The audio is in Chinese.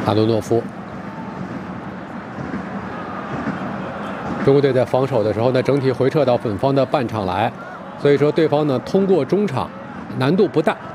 阿诺诺夫。中国队在防守的时候呢，整体回撤到本方的半场来，所以说对方呢通过中场难度不大。